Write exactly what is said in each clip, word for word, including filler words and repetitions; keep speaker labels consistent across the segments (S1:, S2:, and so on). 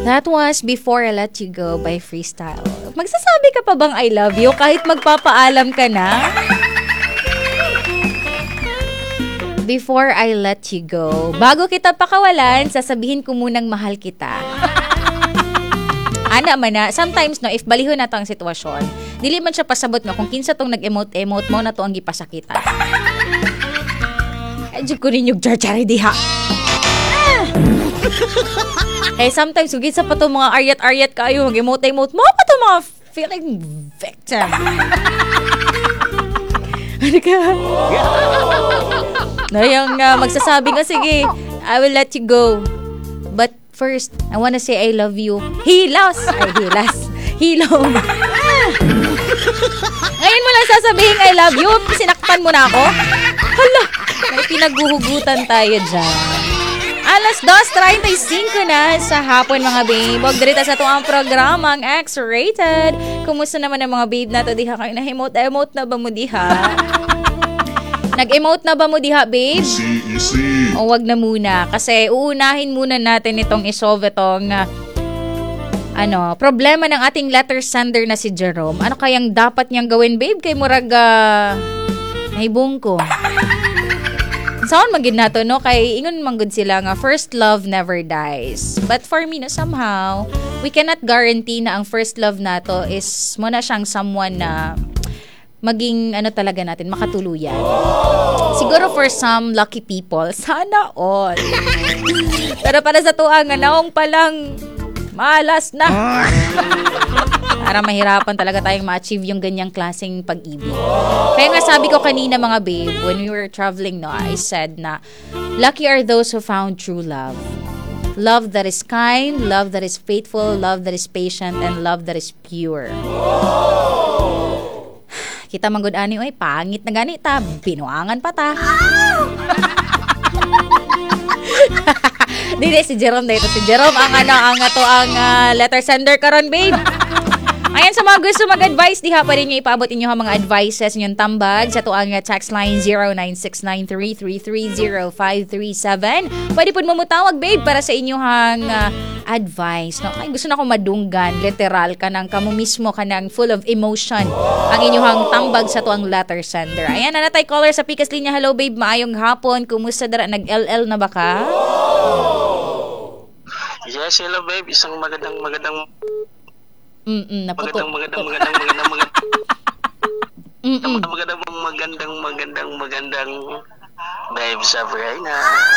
S1: That was Before I Let You Go by Freestyle. Magsasabi ka pa bang I love you kahit magpapaalam ka na? Before I Let You Go. Bago kita pakawalan, sasabihin ko munang mahal kita. Ana man na, sometimes no, if baliho na to ang sitwasyon, dili man siya pasabot nga kung kinsa tong nag-emote-emote mo na to ang gipasakitan. Adyo ko rin yung jar-jari diha. Eh, sometimes, hugit sa pa ito mga aryat-aryat kayo, mag-emote-emote mo pa ito mga feeling victim. Ano ka? Na yung uh, magsasabi nga, sige, I will let you go. But first, I wanna say I love you. Hilas! Ay, hilas. Hilom. Ngayon mo lang sasabihin I love you, sinakpan mo na ako. Hala, may pinaghuhugutan tayo dyan. Alas dos treinta y cinco na sa hapon mga babe. Huwag dirita sa tuwang programang X-Rated. Kumusta naman ang mga babe na to diha kayo? Na-emote-emote na ba mo diha? Nag-emote na ba mo diha babe?
S2: Easy, easy.
S1: O wag na muna. Kasi uunahin muna natin itong isolve itong uh, ano, problema ng ating letter sender na si Jerome. Ano kayang dapat niyang gawin babe? Kay murag uh, naibong ko. Saan magid nato no kay ingon manggod sila nga first love never dies. But for me na somehow we cannot guarantee na ang first love nato is mo na siyang someone na maging ano talaga natin makatuluyan. Siguro for some lucky people, sana all. Pero para sa tuang nga naong palang malas na. Para mahirapan talaga tayong ma-achieve yung ganyang klaseng pag-ibig. Kaya nga sabi ko kanina mga babe, when we were traveling, no, I said na, lucky are those who found true love. Love that is kind, love that is faithful, love that is patient, and love that is pure. Kita manggod ani, oy, pangit na gani ta, binuangan pa ta. Dili, si Jerome dito. Si Jerome ang ano, ang ato ang uh, letter sender karon babe. Ayan, sa mga gusto mag-advise, diha pa rin nyo ipaabot inyo ang mga advices inyong tambag sa tuang text line zero nine six nine three three three zero five three seven. Pwede po mamutawag, babe, para sa inyong uh, advice. No? Ay, gusto na ko madunggan, literal ka nang kamo mismo ka nang full of emotion ang inyong tambag sa tuang letter sender. Ayan, nanatay caller sa Pikas Linya. Hello, babe, maayong hapon. Kumusta dara? Nag-L L na ba ka?
S3: Yes, hello, babe. Isang magandang magandang
S1: Mm, naputo.
S3: Magandang, magandang, magandang, magandang, magandang,
S1: Mm-mm.
S3: magandang, magandang, magandang, magandang, babe sa Brianna.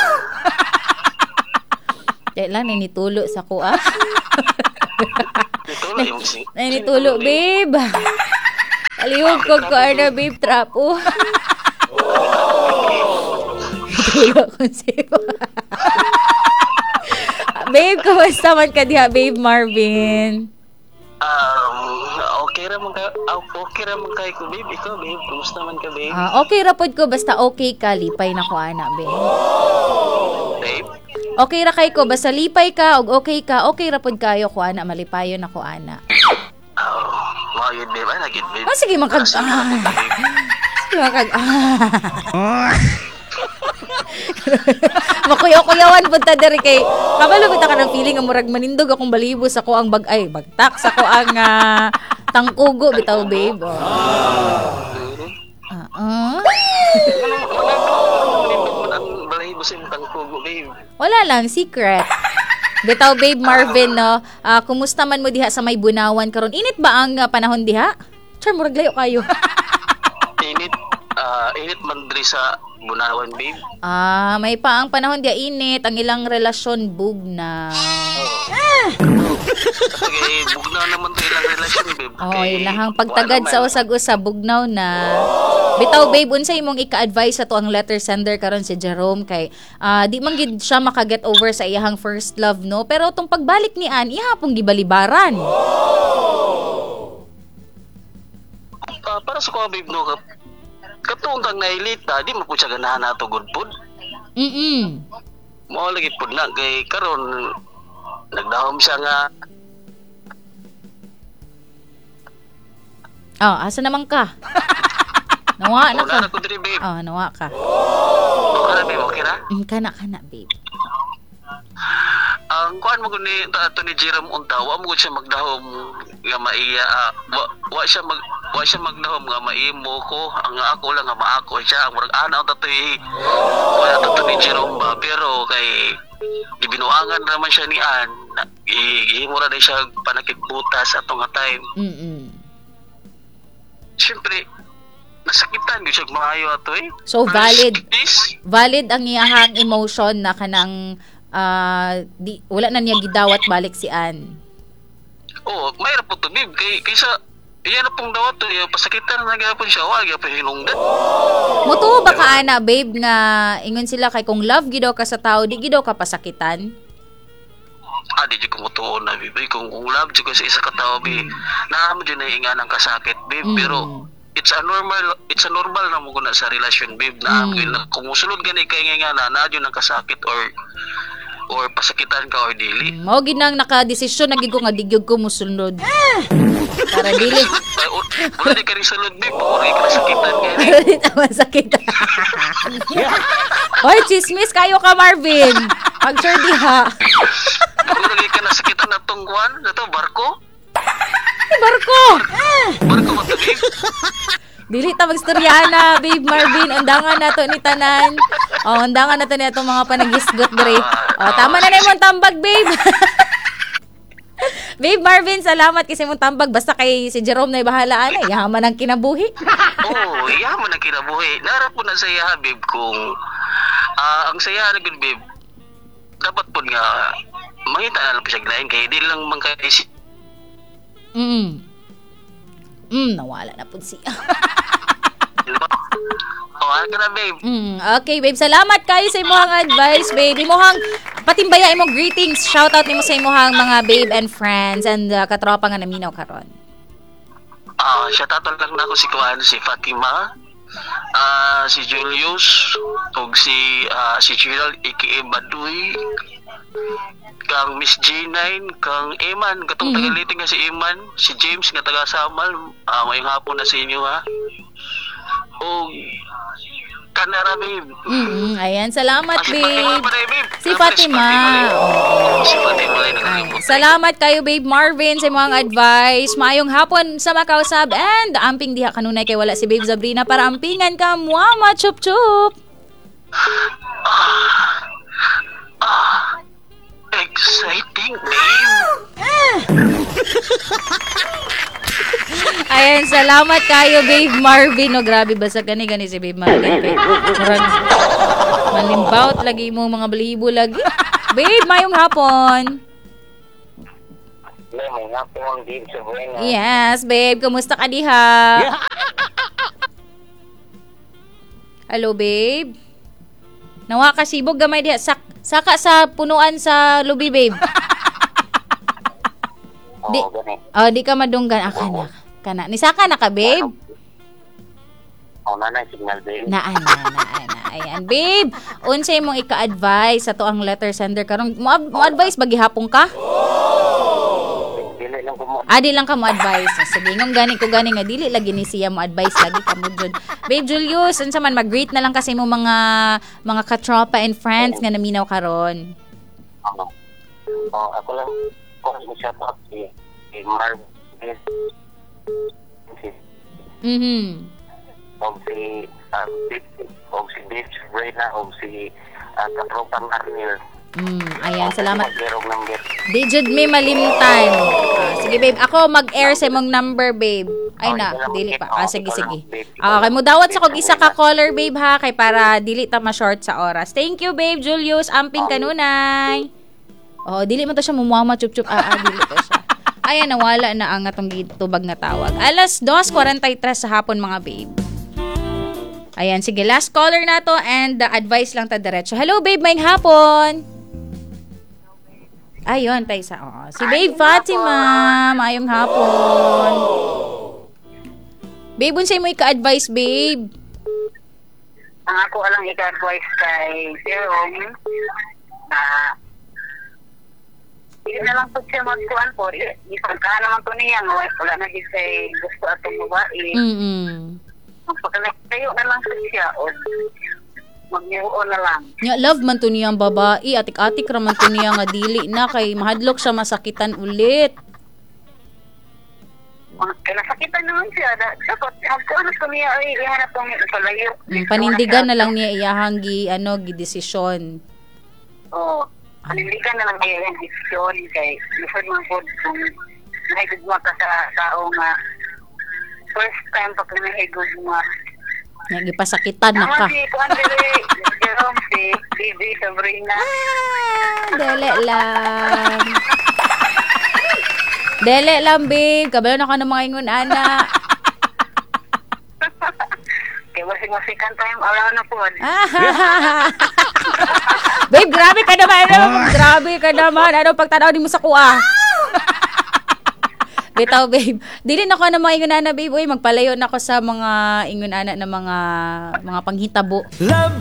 S1: Dahil lang, nanitulo sa ko, ah.
S3: Ito lang yung sing.
S1: Nanitulo, babe. Alihog ko ko, ano, babe, trapo. Nanitulo ko siya. Babe, kamusta man ka diha, babe Marvin?
S3: Um, okay ra man ka, okay ra man kay ko, babe. Ikaw, babe, kumusta man ka, babe?
S1: Ah, okay ra pod ko basta okay ka, lipay na ko ana, babe.
S3: Babe?
S1: Okay ra kay ko basta lipay ka og okay ka, okay ra pod kayo ko ana, malipayon ako ana.
S3: Oh, wow, yun, babe. Ay, nagit, babe.
S1: Oh, sige makag ah. Sige makag ah. Makuyaw-kuyawan punta diri kay kabalo bita ka ng feeling nga murag manindog akong balibos ako ang bag ay bagtak sa ko ang uh, tangkugo bitaw babe. Oh. Uh-uh. Wala lang secret. Bitaw babe Marvin no. Uh, kumusta man mo diha sa may bunawan karon? Init ba ang uh, panahon diha? Char murag layo kayo.
S3: Init uh, init man diri sa Bunawan, babe.
S1: Ah, may pa ang panahon dia init, ang ilang relasyon bugnaw.
S3: Ah! Okay, bugnaw naman to ilang relasyon, babe.
S1: Oh, ilahang pagtagad sa usag-usab bugnaw na. Bitaw babe, unsay imong ika-advise sa to ang letter sender karon si Jerome kay uh, di man gid siya maka-get over sa iyang first love no, pero tong pagbalik ni Ann ihapong gibalibaran.
S3: Uh, para sa ko, babe, no, katong kang nailita, di mo po siya ganahan na ito good food.
S1: Mm-mm.
S3: Mo lagi po na, kay karon nagdahom siya nga.
S1: Oh, asa naman ka? Nawa na ka.
S3: Wala na ko diri, babe.
S1: Oh, nawa ka.
S3: Okay na, babe, okay na?
S1: Mm, kana kana babe.
S3: ang kuan mo guni ato ni Jerome unta wa mo gud siya magdahom nga maiya ah, wa, wa siya mag wa siya magdahom nga maimo ko ang ako lang nga maako siya ang murag ana unta to wala to ni Jerome ba pero kay gibinuangan naman siya ni Ann ihimo ra na siya panakigbutas atong nga time.
S1: Mm-mm.
S3: Siyempre nasakitan gyud siya maayo ato eh.
S1: So,
S3: Pero
S1: valid.
S3: this-
S1: Valid ang iyahang emotion na kanang ah, di, wala na niya gidawat balik si Ann.
S3: Oo, mayroon po to, babe. Kay, kaysa, iyan na pong dawat to, yung pasakitan na gapon siya, wag yung pahinungdan.
S1: Mutuo ba ka ana, babe, nga ingon sila kay kung love gidaw ka sa tao, di gidaw ka pasakitan?
S3: Ah, di dyan kumutuon na, babe. Kung, kung love dyan ko sa isa katawa, babe, naamo dyan na inga ng kasakit, babe.
S1: Mm.
S3: Pero, it's a normal, it's a normal na mo na sa relasyon, babe, na
S1: Mm.
S3: mm. kung musulod gani kay nga nga na, na dyan ng kasakit or or pasakitan ka or dili.
S1: Mao gid nang naka-desisyon na gid ko nga digyog ko musunod. Para dili.
S3: Ay, or- wala di ka rin sulod, babe. Or ka nasakitan ka rin.
S1: Di tama sakit. Hoy, chismis kayo ka, Marvin. Pag sure diha.
S3: Wala di ka nasakitan na tong kuwan, na to, barko.
S1: Barko.
S3: Barko mo to, babe.
S1: Dili ta magstoryana, babe Marvin. Undangan nato ni tanan. Oh, undangan nato ni atong mga panagisgot dre. Oh, tama na na imong tambag, babe. Babe Marvin, salamat kasi imong tambag basta kay si Jerome na bahala ana, yaman ang kinabuhi.
S3: Oo, yaman ang kinabuhi. Nara po na sa iya, babe, kung ah, ang saya na gud, babe, dapat po nga mangita na lang po siya gnain kaya di lang man kayo si...
S1: Mm. Mm, nawala na po siya.
S3: Oo, ano ka na, babe?
S1: Mm, okay, babe. Salamat kayo sa imong advice, babe. Imong patimbaya imong greetings. Shout out nimo sa imong mga babe and friends and uh, katropa nga naminaw karon.
S3: Ah, siya tatol lang na ako si Kuan, si Fatima, ah, si Julius, ug si ah, si Gerald aka Baduy, kang Miss G nine, kang Eman, katong
S1: Mhm.
S3: tagaliting nga si Eman, si James nga taga Samal, ah, mayong hapon na sa inyo ha. O Kanara, babe.
S1: Mm, ayan, salamat,
S3: Ah, si Fatima
S1: babe.
S3: pa na, babe.
S1: Si
S3: Ah,
S1: Fatima.
S3: Oo. Si Fatima ay
S1: Ay,
S3: nagalimutan.
S1: salamat kayo, babe Marvin, sa mga advice. Maayong hapon sa makausab and amping diha kanunay kay wala si babe Sabrina para ampingan ka. Muama, chup chup.
S3: Ah, exciting, babe.
S1: Ayan, salamat kayo, babe Marvin. No, grabe, basta gani-gani si babe Marvin. Kay, murag, malimbaut lagi mo mga balibo lagi. Babe, mayong hapon.
S3: May nga po ang babe sa buhay.
S1: Yes, babe. Kumusta ka diha? Hello, babe. Nawa ka sibog gamay diha. Sak saka sa punuan sa lubi, babe. Di,
S3: Oo, gani.
S1: oh, di ka madunggan. Ah, kana. Kana. Nisaka na ka, babe?
S3: Oo, nanay signal, babe.
S1: Naan na, naan na. Ayan, babe. Unsay mong ika-advise sa to ang letter sender karon? Mo mo advice ba gihapon ka?
S3: Dili lang ko mo.
S1: Ah, di lang ka mo advice. Sige, ngong gani ko gani nga dili lagi ni siya mo advice lagi ka mo jud. Babe Julius, unsa man mag-greet na lang kasi mo mga mga katropa and friends nga naminaw karon.
S3: Ano? Oh, ako lang ko si shout out si si Marv, si
S1: Mhm.
S3: og si ah, Bip- og si Bitch Reyna og si uh, Katropang Arnil.
S1: Mm, ayan, salamat.
S3: Magderog ng git.
S1: Di jud mi malimtan. Ah, sige babe, ako mag-air sa imong number, babe. Ay na, dili pa. Ah, sige sige. Ah, okay mo dawat sa kog isa ka caller, babe ha, kay para dili ta ma-short sa oras. Thank you, babe Julius. Amping kanunay. Oh, dili man to siya mumuama chup-chup. Ah, ah, dili to siya. Ayan, nawala na ang atong gitubag na tawag. Alas dos forty-three sa hapon, mga babe. Ayan, sige, last caller na to and the advice lang ta diretso. Hello, babe, maing hapon. Ayun, tayo sa, oh. Si babe Fatima, maayong hapon. Babe, unsay mo ika-advise, babe?
S2: Ang ako alang ika-advise kay Jerome na hindi na lang po siya magkuhan po. Isang ka naman po niya. Wala na din kay gusto atong babae.
S1: Mm-mm.
S2: Pagka tayo na lang po siya. O, mag-iuon na lang.
S1: Nya love man to niyang babae, atik-atik ra man to niya nga dili na kay mahadlok siya masakitan ulit.
S2: Mga kinasakitan naman siya. Da- Dapat, hagkuhan ko niya, ay, ihanap kong palayo.
S1: Mm, panindigan na lang niya iyahang gi ano gi desisyon.
S2: Oo. Panindigan na lang niya yung desisyon kay lisod man po kung nahigugma ka sa tao nga first time pa kung nahigugma.
S1: Nya gipasakitan na ka.
S2: Naman si Pandere, Jerome, si Bibi Sabrina.
S1: Ah, dele lang. Dele lang, babe. Kabalo na ka ng mga ingon, ana.
S2: Kaya wasig-wasikan time around na po.
S1: Ah, babe, grabe ka naman. Ano? Grabe ka naman. Ano pagtanaw ni mo sa kuha? Bitaw, babe. Dili na ko na mga ingon, ana, babe. Uy, magpalayo na ako sa mga ingon, ana, na mga, mga panghitabo.